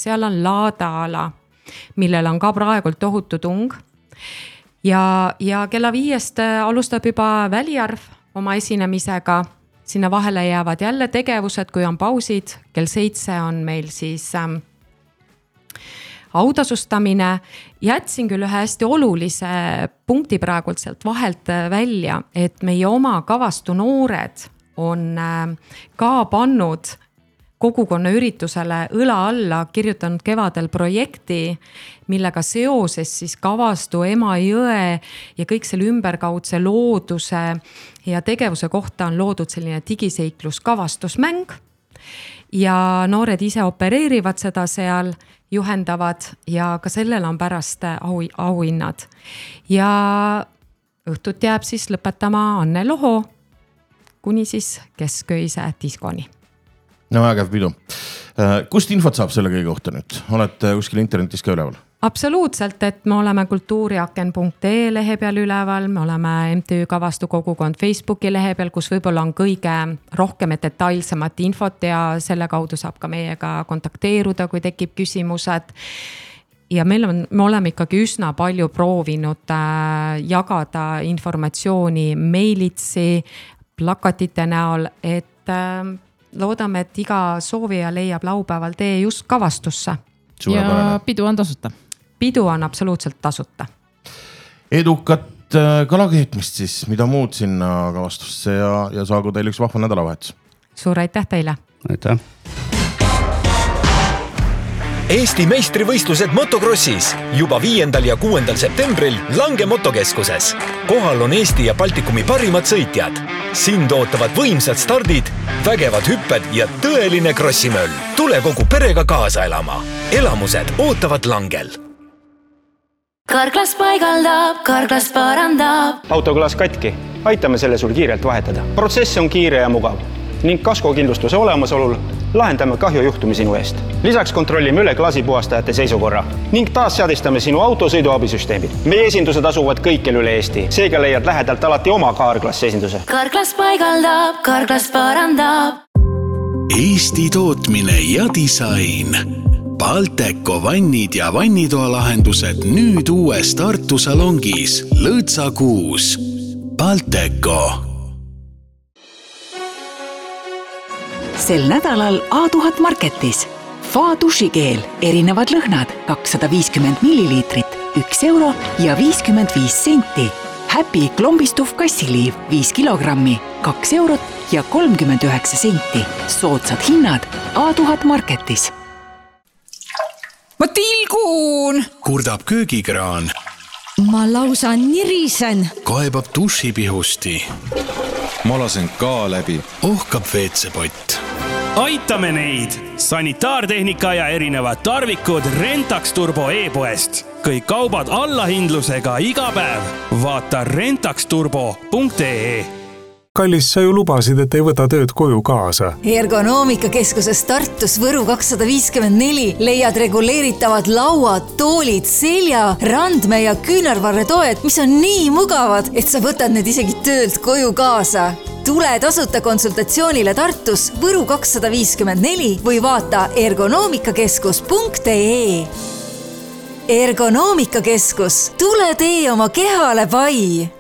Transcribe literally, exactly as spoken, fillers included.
seal on laadaala, millel on ka praegult tohutu tung. Ja, ja kella viiest alustab juba Väliarv oma esinemisega. Sinna vahele jäävad jälle tegevused, kui on pausid. Kell seitse on meil siis ähm, autasustamine. Jätsin küll ühe hästi olulise punkti praegult sealt vahelt välja, et meie oma Kavastu noored on äh, ka pannud kogukonna üritusele õla alla, kirjutanud kevadel projekti, millega seoses siis Kavastu, Emajõe ja kõik selle ümberkaudse looduse ja tegevuse kohta on loodud selline digiseiklus kavastusmäng. Ja noored ise opereerivad seda seal, juhendavad ja ka sellel on pärast au, auhinnad. Ja õhtut jääb siis lõpetama Anne Loho kuni siis kesköise diskoni. No ägev pidu. Kust infot saab selle kõige kohta nüüd? Olete kuskil internetis ka üleval? Absoluutselt, et me oleme kultuuriaken punkt ee lehe peal üleval, me oleme M T Ü Kavastu kogukond Facebooki lehe peal, kus võib-olla on kõige rohkem ja detailsemat infot ja selle kaudu saab ka meiega kontakteeruda, kui tekib küsimused. Ja meil on, me oleme ikkagi üsna palju proovinud äh, jagada informatsiooni meilitsi, plakatite näol, et äh, loodame, et iga soovija leiab laupäeval tee just Kavastusse. Ja pidu on tasuta. Pidu on absoluutselt tasuta. Edukat kalakeetmist siis, mida muud sinna Kavastusse ja, ja saagu teil üks vahva nädalavahetus. Suur aitäh teile. Aitäh. Eesti meistrivõistlused motokrossis juba viiendal ja kuuendal septembril Lange motokeskuses. Kohal on Eesti ja Baltikumi parimad sõitjad. Sind ootavad võimsad stardid, vägevad hüpped ja tõeline krossimöll. Tule kogu perega kaasa elama. Elamused ootavad Langel. Karklas paigaldab, Karklas parandab. Autoklaas katki. Aitame selle sul kiirelt vahetada. Protsess on kiire ja mugav ning kaskokindlustuse olemasolul lahendame kahjujuhtumi sinu eest. Lisaks kontrollime üle klaasipuhastajate seisukorra ning taas seadistame sinu auto sõiduabisüsteemid. Meie esindused asuvad kõikjal üle Eesti. Seega leiad lähedalt alati oma Karklas esinduse. Karklas paigaldab, Karklas parandab. Eesti tootmine ja disain. Balteko vannid ja vannitoa lahendused nüüd uues Tartu salongis. Lõõtsa kuus. Balteko. Sel nädalal A tuhat marketis. Fa dušikeel, erinevad lõhnad, kakssada viiskümmend milliliitrit, üks euro ja viiskümmend viis senti. Happy klombistuv kassiliiv, viis kilogrammi, kaks eurot ja kolmkümmend üheksa senti. Soodsad hinnad A tuhat marketis. Ma tilgun! Kurdab köögikraan. Ma lausa nirisen. Kaebab dušipihusti. Ma lasen ka läbi. Ohkab veetsepott. Aitame neid! Sanitaartehnika ja erinevad tarvikud Rentax Turbo e-poest. Kõik kaubad allahindlusega iga päev. Vaata rentax turbo punkt ee. Kallis, sa ju lubasid, et ei võta tööd koju kaasa. Ergonoomikakeskuses Tartus Võru kakssada viiskümmend neli leiad reguleeritavad lauad, toolid, selja, randme ja küünarvarretoed, mis on nii mugavad, et sa võtad need isegi töölt koju kaasa. Tule tasuta konsultatsioonile Tartus Võru kakssada viiskümmend neli või vaata ergonoomikakeskus punkt ee. Ergonoomikakeskus, tule tee oma kehale pai!